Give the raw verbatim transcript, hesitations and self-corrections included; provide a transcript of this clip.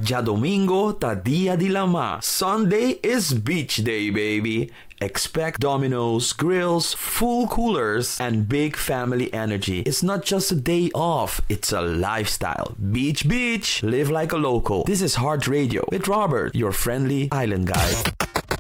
ya domingo ta dia di lama. Sunday is beach day, baby. Expect dominoes, grills, full coolers, and big family energy. It's not just a day off, it's a lifestyle. Beach, beach, live like a local. This is Heart Radio with Robert, your friendly island guy.